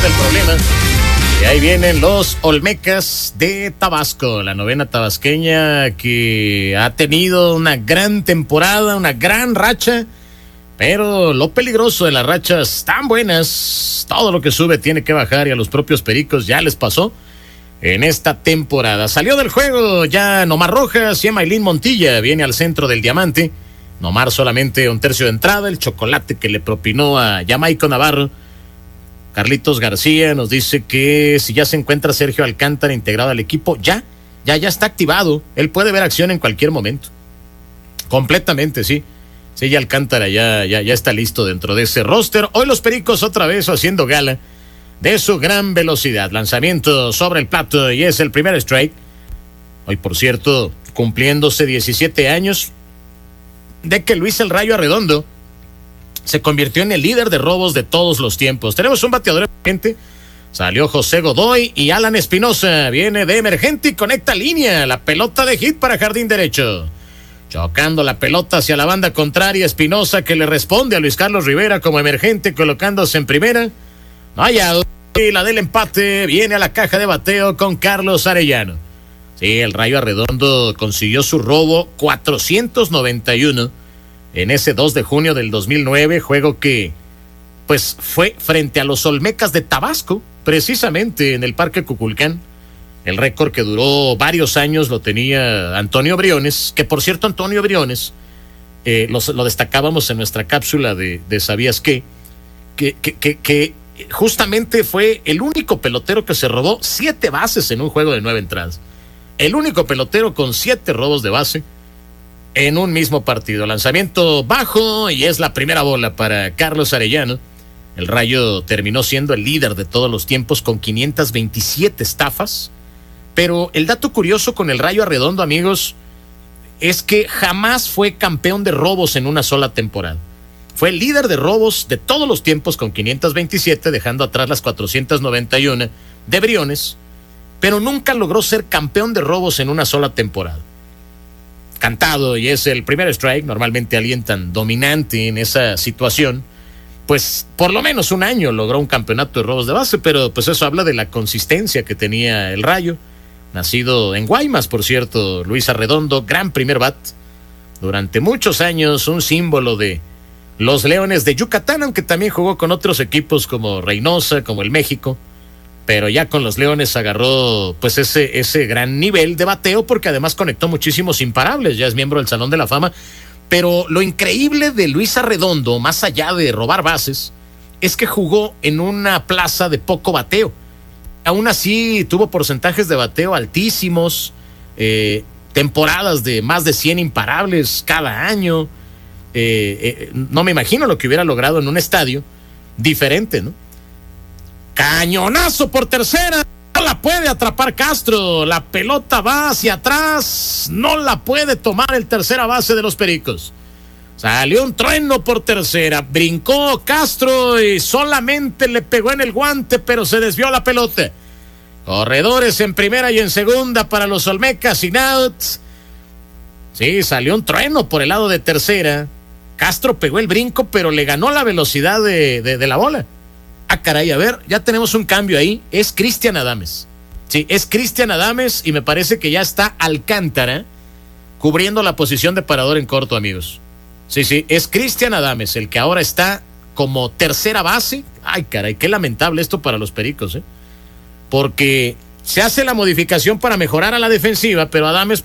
el problema. Y ahí vienen los Olmecas de Tabasco, la novena tabasqueña que ha tenido una gran temporada, una gran racha, pero lo peligroso de las rachas tan buenas, todo lo que sube tiene que bajar y a los propios Pericos ya les pasó en esta temporada. Salió del juego ya Nomar Rojas y Emailín Montilla, viene al centro del diamante. Nomar solamente un tercio de entrada, el chocolate que le propinó a Jamaico Navarro. Carlitos García nos dice que si ya se encuentra Sergio Alcántara integrado al equipo, ya está activado. Él puede ver acción en cualquier momento. Completamente, sí. Sí, ya Alcántara ya está listo dentro de ese roster. Hoy los Pericos otra vez haciendo gala de su gran velocidad. Lanzamiento sobre el plato y es el primer strike. Hoy, por cierto, cumpliéndose 17 años de que Luis El Rayo Arredondo se convirtió en el líder de robos de todos los tiempos. Tenemos un bateador emergente. Salió José Godoy y Alan Espinosa. Viene de emergente y conecta línea. La pelota de hit para jardín derecho. Chocando la pelota hacia la banda contraria. Espinosa que le responde a Luis Carlos Rivera como emergente colocándose en primera. No hay out. Y la del empate viene a la caja de bateo con Carlos Arellano. Sí, el Rayo Arredondo consiguió su robo 491 en ese 2 de junio del 2009, juego que pues fue frente a los Olmecas de Tabasco, precisamente en el Parque Cuculcán. El récord que duró varios años lo tenía Antonio Briones, que por cierto Antonio Briones, lo destacábamos en nuestra cápsula de ¿Sabías qué? Que justamente fue el único pelotero que se robó 7 bases en un juego de 9 entradas. El único pelotero con 7 robos de base en un mismo partido. Lanzamiento bajo y es la primera bola para Carlos Arellano. El Rayo terminó siendo el líder de todos los tiempos con 527 estafas. Pero el dato curioso con el Rayo Arredondo, amigos, es que jamás fue campeón de robos en una sola temporada. Fue el líder de robos de todos los tiempos con 527, dejando atrás las 491 de Briones, pero nunca logró ser campeón de robos en una sola temporada. Cantado y es el primer strike. Normalmente alguien tan dominante en esa situación, pues por lo menos un año logró un campeonato de robos de base, pero pues eso habla de la consistencia que tenía el Rayo. Nacido en Guaymas, por cierto, Luis Arredondo, gran primer bat. Durante muchos años un símbolo de los Leones de Yucatán, aunque también jugó con otros equipos como Reynosa, como el México. Pero ya con los Leones agarró pues ese gran nivel de bateo, porque además conectó muchísimos imparables, ya es miembro del Salón de la Fama. Pero lo increíble de Luis Arredondo, más allá de robar bases, es que jugó en una plaza de poco bateo. Aún así tuvo porcentajes de bateo altísimos, temporadas de más de 100 imparables cada año. No me imagino lo que hubiera logrado en un estadio diferente, ¿no? Cañonazo por tercera, no la puede atrapar Castro, la pelota va hacia atrás, no la puede tomar el tercera base de los Pericos. Salió un trueno por tercera, brincó Castro y solamente le pegó en el guante, pero se desvió la pelota. Corredores en primera y en segunda para los Olmecas, sin outs. Sí, salió un trueno por el lado de tercera. Castro pegó el brinco, pero le ganó la velocidad de la bola. Ah, caray, a ver, ya tenemos un cambio ahí. Es Cristian Adames. Sí, es Cristian Adames y me parece que ya está Alcántara cubriendo la posición de parador en corto, amigos. Sí, es Cristian Adames el que ahora está como tercera base. Ay, caray, qué lamentable esto para los Pericos, porque se hace la modificación para mejorar a la defensiva, pero Adames